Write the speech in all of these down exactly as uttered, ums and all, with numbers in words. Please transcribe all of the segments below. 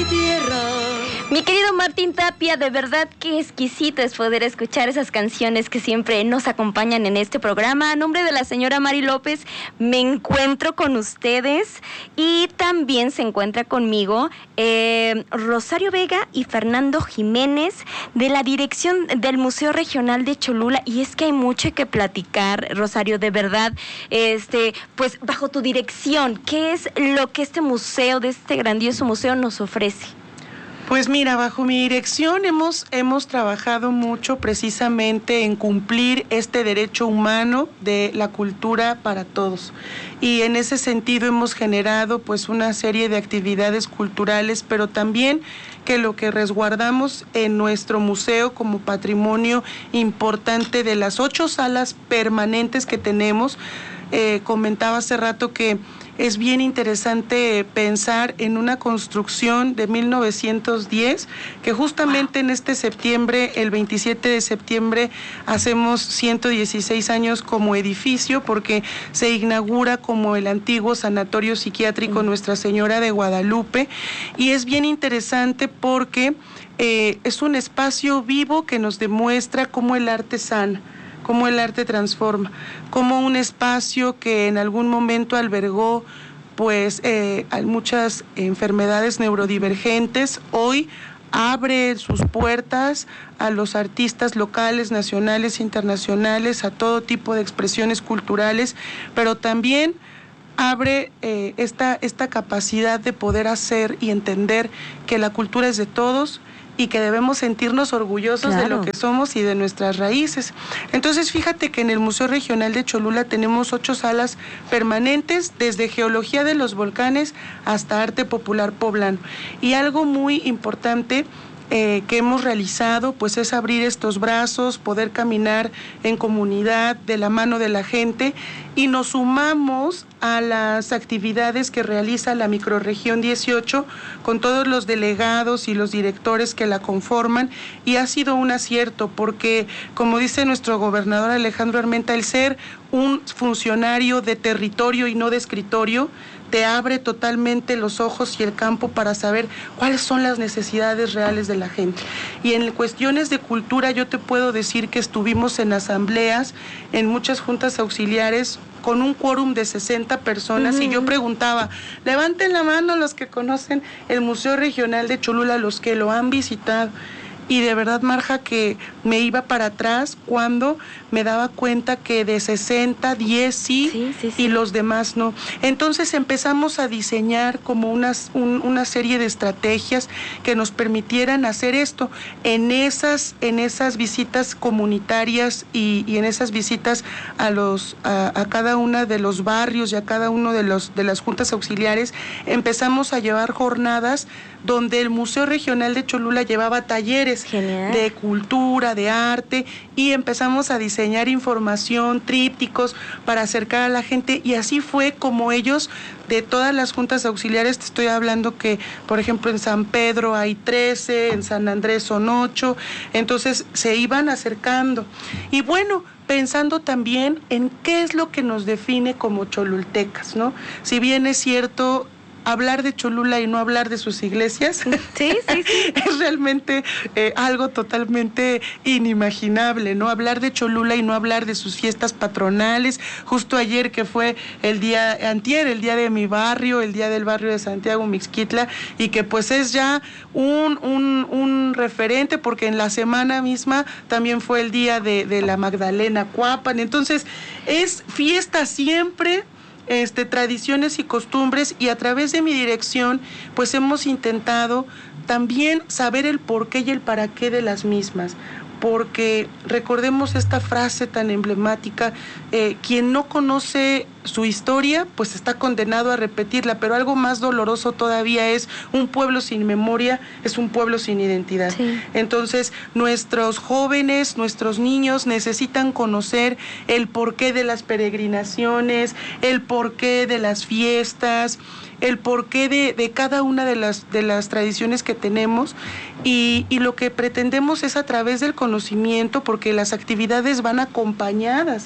mi tierra. Mi querido Martín Tapia, de verdad qué exquisito es poder escuchar esas canciones que siempre nos acompañan en este programa. A nombre de la señora Mari López, me encuentro con ustedes y también se encuentra conmigo eh, Rosario Vega y Fernando Jiménez de la dirección del Museo Regional de Cholula. Y es que hay mucho que platicar, Rosario, de verdad, este, pues bajo tu dirección, ¿qué es lo que este museo, de este grandioso museo, nos ofrece? Pues mira, bajo mi dirección hemos, hemos trabajado mucho precisamente en cumplir este derecho humano de la cultura para todos. Y en ese sentido hemos generado pues una serie de actividades culturales, pero también que lo que resguardamos en nuestro museo como patrimonio importante de las ocho salas permanentes que tenemos. Eh, comentaba hace rato que es bien interesante pensar en una construcción de mil novecientos diez, que justamente en este septiembre, el veintisiete de septiembre, hacemos ciento dieciséis años como edificio, porque se inaugura como el antiguo sanatorio psiquiátrico Nuestra Señora de Guadalupe, y es bien interesante porque eh, es un espacio vivo que nos demuestra cómo el arte sana, cómo el arte transforma, cómo un espacio que en algún momento albergó pues eh, muchas enfermedades neurodivergentes, hoy abre sus puertas a los artistas locales, nacionales, internacionales, a todo tipo de expresiones culturales, pero también abre eh, esta, esta capacidad de poder hacer y entender que la cultura es de todos, y que debemos sentirnos orgullosos claro. de lo que somos y de nuestras raíces. Entonces, fíjate que en el Museo Regional de Cholula tenemos ocho salas permanentes, desde geología de los volcanes hasta arte popular poblano. Y algo muy importante Eh, que hemos realizado, pues es abrir estos brazos, poder caminar en comunidad, de la mano de la gente, y nos sumamos a las actividades que realiza la microrregión dieciocho, con todos los delegados y los directores que la conforman, y ha sido un acierto, porque, como dice nuestro gobernador Alejandro Armenta, el ser un funcionario de territorio y no de escritorio, te abre totalmente los ojos y el campo para saber cuáles son las necesidades reales de la gente. Y en cuestiones de cultura yo te puedo decir que estuvimos en asambleas, en muchas juntas auxiliares, con un quórum de sesenta personas, uh-huh. y yo preguntaba, levanten la mano los que conocen el Museo Regional de Cholula, los que lo han visitado. Y de verdad, Marja, que me iba para atrás cuando me daba cuenta que de sesenta, diez sí, sí, sí, sí. y los demás no. Entonces empezamos a diseñar como unas, un, una serie de estrategias que nos permitieran hacer esto en esas, en esas visitas comunitarias y, y en esas visitas a, los, a, a cada una de los barrios y a cada uno de, los, de las juntas auxiliares. Empezamos a llevar jornadas donde el Museo Regional de Cholula llevaba talleres Genial. de cultura, de arte, y empezamos a diseñar información, trípticos para acercar a la gente, y así fue como ellos, de todas las juntas auxiliares, te estoy hablando que, por ejemplo, en San Pedro hay trece, en San Andrés son ocho, entonces se iban acercando. Y bueno, pensando también en qué es lo que nos define como cholultecas, ¿no? Si bien es cierto, hablar de Cholula y no hablar de sus iglesias, sí, sí, sí. es realmente eh, algo totalmente inimaginable, ¿no? Hablar de Cholula y no hablar de sus fiestas patronales. Justo ayer, que fue el día, antier, el día de mi barrio, el día del barrio de Santiago Mixquitla, y que pues es ya un, un, un referente, porque en la semana misma también fue el día de, de la Magdalena Cuapan. Entonces, es fiesta siempre, Este, tradiciones y costumbres, y a través de mi dirección pues hemos intentado también saber el porqué y el para qué de las mismas, porque recordemos esta frase tan emblemática, eh, quien no conoce su historia pues está condenado a repetirla, pero algo más doloroso todavía es un pueblo sin memoria, es un pueblo sin identidad. Sí. Entonces nuestros jóvenes, nuestros niños necesitan conocer el porqué de las peregrinaciones, el porqué de las fiestas, el porqué de, de cada una de las, de las tradiciones que tenemos, y, y lo que pretendemos es a través del conocimiento, porque las actividades van acompañadas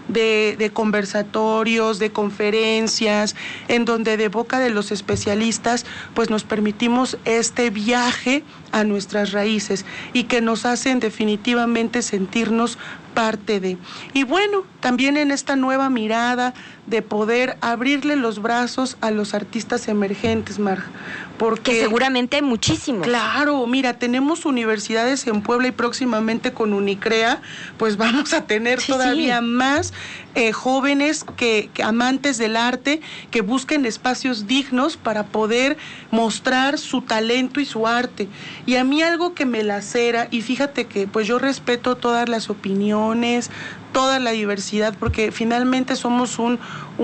de, de conversatorios, de conferencias, en donde de boca de los especialistas pues nos permitimos este viaje a nuestras raíces y que nos hacen definitivamente sentirnos parte de. Y bueno, también en esta nueva mirada de poder abrirle los brazos a los artistas emergentes, Marja, porque que seguramente hay muchísimos. Claro, mira, tenemos universidades en Puebla y próximamente con Unicrea, pues vamos a tener sí, todavía sí. más eh, jóvenes que, que amantes del arte, que busquen espacios dignos para poder mostrar su talento y su arte. Y a mí algo que me lacera, y fíjate que pues yo respeto todas las opiniones, toda la diversidad, porque finalmente somos un,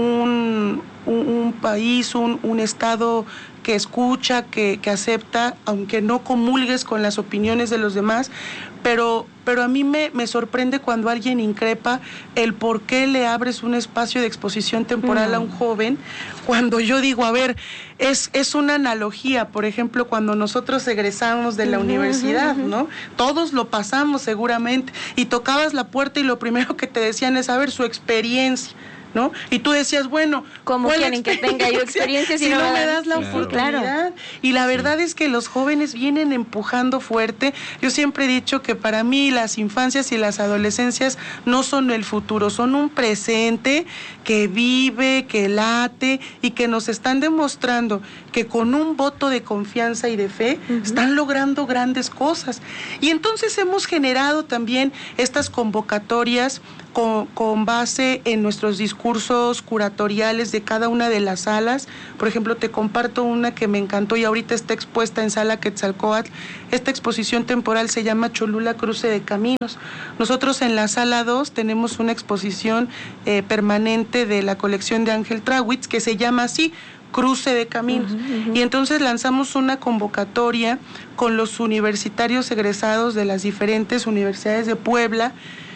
un, un, un país, un, un estado que escucha, que, que acepta, aunque no comulgues con las opiniones de los demás, pero, pero a mí me, me sorprende cuando alguien increpa el por qué le abres un espacio de exposición temporal mm. a un joven, cuando yo digo, a ver, es, es una analogía, por ejemplo, cuando nosotros egresamos de la uh-huh, universidad, uh-huh. ¿no? Todos lo pasamos seguramente, y tocabas la puerta y lo primero que te decían es, a ver, su experiencia, ¿no? Y tú decías, bueno, ¿cómo quieren que tenga yo experiencia si, si no, no me me das la claro. oportunidad? Y la verdad sí. es que los jóvenes vienen empujando fuerte. Yo siempre he dicho que para mí las infancias y las adolescencias no son el futuro, son un presente que vive, que late y que nos están demostrando que con un voto de confianza y de fe uh-huh. están logrando grandes cosas. Y entonces hemos generado también estas convocatorias Con, con base en nuestros discursos curatoriales de cada una de las salas. Por ejemplo, te comparto una que me encantó y ahorita está expuesta en Sala Quetzalcóatl. Esta exposición temporal se llama Cholula Cruce de Caminos. Nosotros en la Sala dos tenemos una exposición eh, permanente de la colección de Ángel Trawitz que se llama así, Cruce de Caminos. Uh-huh, uh-huh. Y entonces lanzamos una convocatoria con los universitarios egresados de las diferentes universidades de Puebla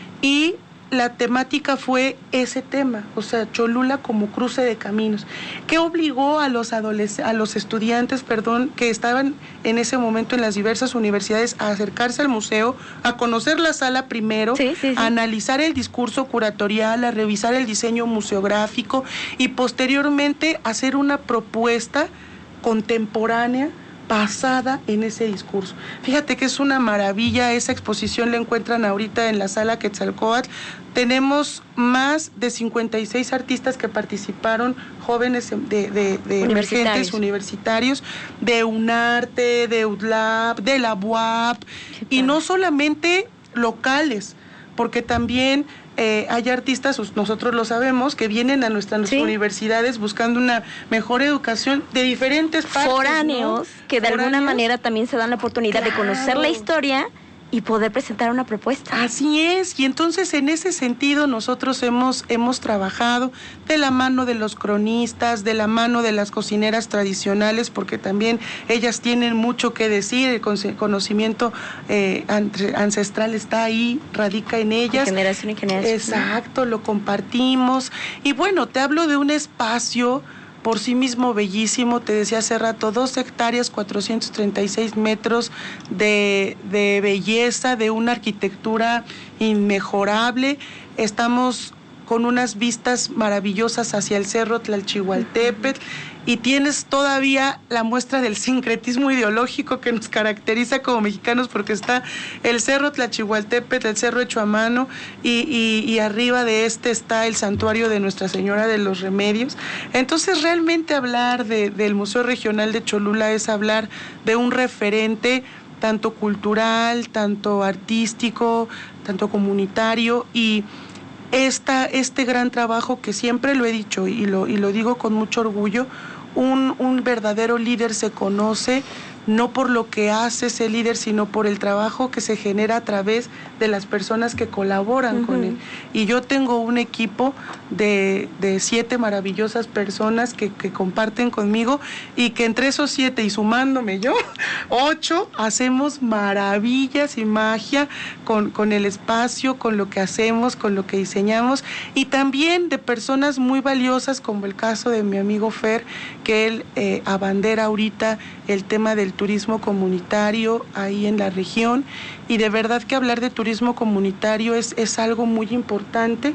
y la temática fue ese tema, o sea, Cholula como cruce de caminos, que obligó a los adoles- a los estudiantes, perdón, que estaban en ese momento en las diversas universidades a acercarse al museo, a conocer la sala primero, sí, sí, sí. a analizar el discurso curatorial, a revisar el diseño museográfico y posteriormente hacer una propuesta contemporánea basada en ese discurso. Fíjate que es una maravilla, esa exposición la encuentran ahorita en la Sala Quetzalcóatl. Tenemos más de cincuenta y seis artistas que participaron, jóvenes de, de, de emergentes universitarios, de UNARTE, de UDLAP, de la U A P, y no solamente locales, porque también eh, hay artistas, nosotros lo sabemos, que vienen a nuestras ¿Sí? universidades buscando una mejor educación de diferentes partes. Foráneos, ¿no? que de Foráneos. alguna manera también se dan la oportunidad claro. de conocer la historia y poder presentar una propuesta. Así es, y entonces en ese sentido nosotros hemos, hemos trabajado de la mano de los cronistas, de la mano de las cocineras tradicionales, porque también ellas tienen mucho que decir, el conocimiento eh, ancestral está ahí, radica en ellas. De generación en generación. Exacto, lo compartimos, y bueno, te hablo de un espacio por sí mismo bellísimo, te decía hace rato, dos hectáreas, cuatrocientos treinta y seis metros de, de belleza, de una arquitectura inmejorable. Estamos con unas vistas maravillosas hacia el Cerro Tlalchihualtépetl, y tienes todavía la muestra del sincretismo ideológico que nos caracteriza como mexicanos, porque está el Cerro Tlalchihualtépetl, el cerro hecho a mano, y, y, y arriba de este está el santuario de Nuestra Señora de los Remedios. Entonces realmente hablar de, del Museo Regional de Cholula es hablar de un referente tanto cultural, tanto artístico, tanto comunitario, y Esta, este gran trabajo que siempre lo he dicho y lo, y lo digo con mucho orgullo, un, un verdadero líder se conoce no por lo que hace ese líder, sino por el trabajo que se genera a través de las personas que colaboran uh-huh. con él. Y yo tengo un equipo de, de siete maravillosas personas que, que comparten conmigo, y que entre esos siete y sumándome yo, ocho, hacemos maravillas y magia con, con el espacio, con lo que hacemos, con lo que diseñamos, y también de personas muy valiosas como el caso de mi amigo Fer, que él eh, abandera ahorita el tema del turismo comunitario ahí en la región, y de verdad que hablar de turismo comunitario es, es algo muy importante,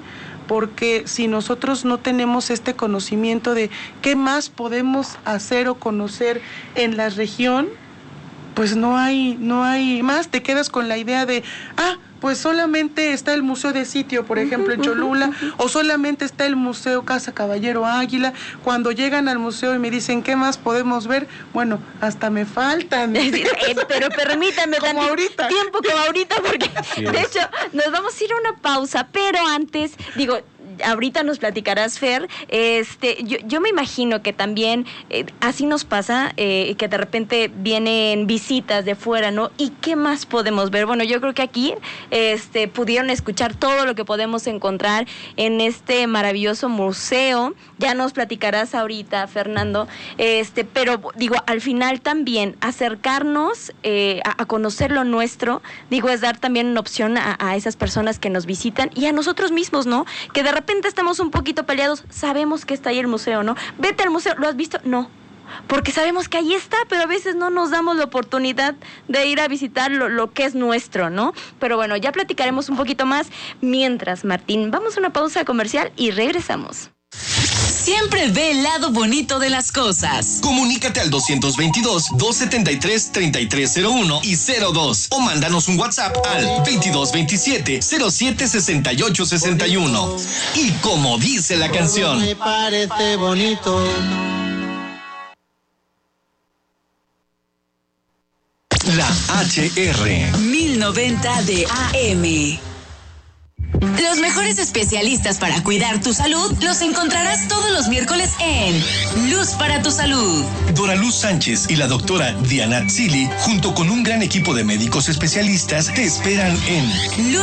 porque si nosotros no tenemos este conocimiento de qué más podemos hacer o conocer en la región, pues no hay, no hay más, te quedas con la idea de, ah, pues solamente está el Museo de Sitio, por ejemplo, en Cholula, o solamente está el Museo Casa Caballero Águila. Cuando llegan al museo y me dicen, ¿qué más podemos ver? Bueno, hasta me faltan. Pero permítanme como ahorita. tiempo como ahorita, porque de hecho nos vamos a ir a una pausa, pero antes, digo, ahorita nos platicarás, Fer, este, yo, yo me imagino que también eh, así nos pasa, eh, que de repente vienen visitas de fuera, ¿no? ¿Y qué más podemos ver? Bueno, yo creo que aquí este, pudieron escuchar todo lo que podemos encontrar en este maravilloso museo. Ya nos platicarás ahorita, Fernando, este, pero digo, al final también acercarnos eh, a, a conocer lo nuestro, digo, es dar también una opción a, a esas personas que nos visitan y a nosotros mismos, ¿no? Que de repente estamos un poquito peleados, sabemos que está ahí el museo, ¿no? Vete al museo, ¿lo has visto? No, porque sabemos que ahí está, pero a veces no nos damos la oportunidad de ir a visitar lo, lo que es nuestro, ¿no? Pero bueno, ya platicaremos un poquito más. Mientras, Martín, vamos a una pausa comercial y regresamos. Siempre ve el lado bonito de las cosas. Comunícate al doscientos veintidós, doscientos setenta y tres, treinta y tres cero uno y cero dos o mándanos un WhatsApp al veintidós veintisiete, cero siete sesenta y ocho sesenta y uno. Y como dice la canción, me parece bonito. La H R mil noventa de A M. Los mejores especialistas para cuidar tu salud los encontrarás todos los miércoles en Luz para tu Salud. Dora Luz Sánchez y la doctora Diana Zili, junto con un gran equipo de médicos especialistas, te esperan en Luz